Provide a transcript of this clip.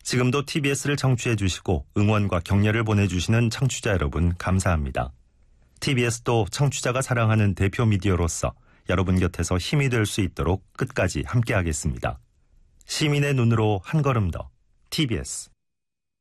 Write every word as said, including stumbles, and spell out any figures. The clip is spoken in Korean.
지금도 티비에스를 청취해 주시고 응원과 격려를 보내주시는 청취자 여러분 감사합니다. 티비에스도 청취자가 사랑하는 대표 미디어로서 여러분 곁에서 힘이 될 수 있도록 끝까지 함께하겠습니다. 시민의 눈으로 한 걸음 더 티비에스.